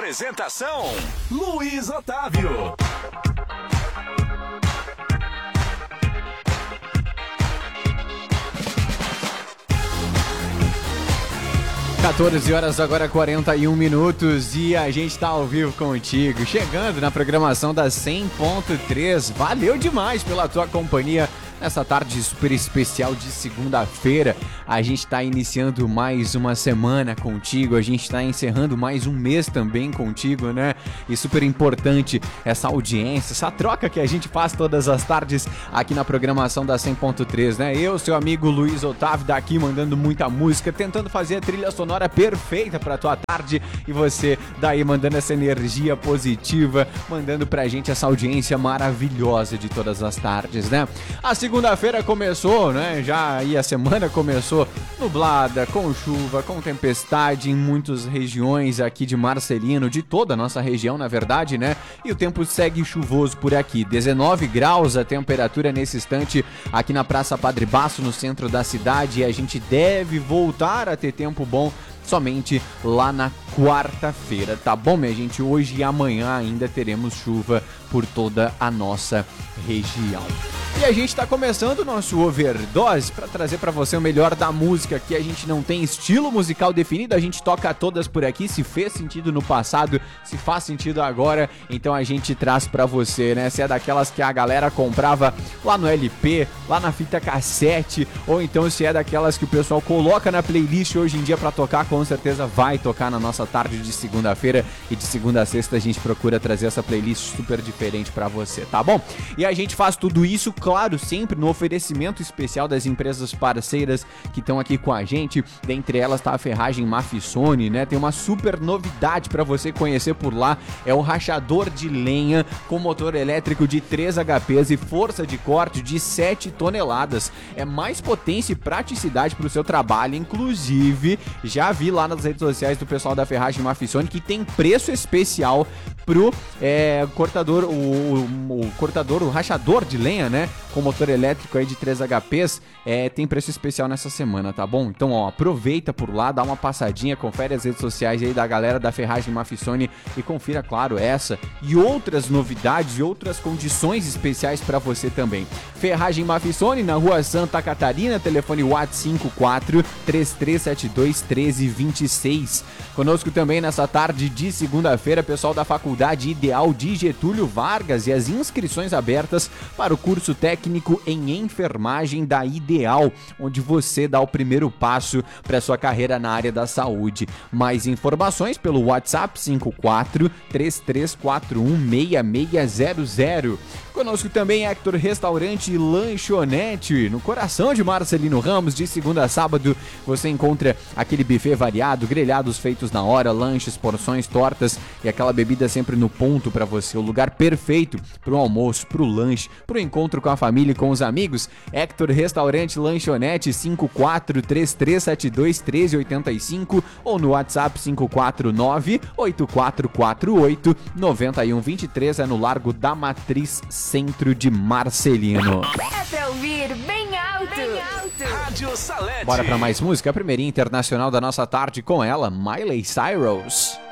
Apresentação: Luiz Otávio. 14 horas agora 41 minutos e a gente tá ao vivo contigo, chegando na programação da 100.3. Valeu demais pela tua companhia nessa tarde super especial de segunda-feira. A gente tá iniciando mais uma semana contigo, a gente tá encerrando mais um mês também contigo, né? E super importante essa audiência, essa troca que a gente faz todas as tardes aqui na programação da 100.3, né? Eu, seu amigo Luiz Otávio, daqui mandando muita música, tentando fazer a trilha sonora perfeita pra tua tarde, e você daí mandando essa energia positiva, mandando pra gente essa audiência maravilhosa de todas as tardes, né? A segunda-feira começou, né? Já aí a semana começou nublada, com chuva, com tempestade em muitas regiões aqui de Marcelino, de toda a nossa região, na verdade, né? E o tempo segue chuvoso por aqui. 19 graus a temperatura nesse instante aqui na Praça Padre Basso, no centro da cidade, e a gente deve voltar a ter tempo bom somente lá na quarta-feira, tá bom, minha gente? Hoje e amanhã ainda teremos chuva por toda a nossa região. E a gente tá começando o nosso Overdose para trazer para você o melhor da música. Aqui a gente não tem estilo musical definido, a gente toca todas por aqui. Se fez sentido no passado, se faz sentido agora, então a gente traz para você, né? Se é daquelas que a galera comprava lá no LP, lá na fita cassete, ou então se é daquelas que o pessoal coloca na playlist hoje em dia para tocar, com certeza vai tocar na nossa tarde de segunda-feira, e de segunda a sexta a gente procura trazer essa playlist super diferente para você, tá bom? E a gente faz tudo isso, claro, sempre no oferecimento especial das empresas parceiras que estão aqui com a gente. Dentre elas tá a Ferragem Mafissoni, né? Tem uma super novidade para você conhecer por lá, é o rachador de lenha com motor elétrico de 3 HPs e força de corte de 7 toneladas. É mais potência e praticidade para o seu trabalho. Inclusive, já vi lá nas redes sociais do pessoal da Ferragem Mafissoni que tem preço especial pro cortador, o rachador de lenha, né? Com motor elétrico aí de 3 HPs, tem preço especial nessa semana, tá bom? Então, ó, aproveita por lá, dá uma passadinha, confere as redes sociais aí da galera da Ferragem Mafissoni e confira, claro, essa e outras novidades e outras condições especiais pra você também. Ferragem Mafissoni, na Rua Santa Catarina, telefone WhatsApp 54-3372-1326. Conosco também nessa tarde de segunda-feira, pessoal da Faculdade Ideal de Getúlio Vargas, e as inscrições abertas para o curso técnico em enfermagem da Ideal, onde você dá o primeiro passo para sua carreira na área da saúde. Mais informações pelo WhatsApp 54-3341-6600. Conosco também Hector Restaurante e Lanchonete, no coração de Marcelino Ramos. De segunda a sábado você encontra aquele buffet variado, grelhados feitos na hora, lanches, porções, tortas e aquela bebida sempre no ponto para você. O lugar perfeito para o almoço, para o lanche, para o encontro com a família e com os amigos. Hector Restaurante e Lanchonete, 54-3372-1385 ou no WhatsApp 549-8448-9123. É no Largo da Matriz, centro de Marcelino. É pra ouvir bem alto. Rádio Salete. Bora pra mais música, a primeira internacional da nossa tarde com ela, Miley Cyrus.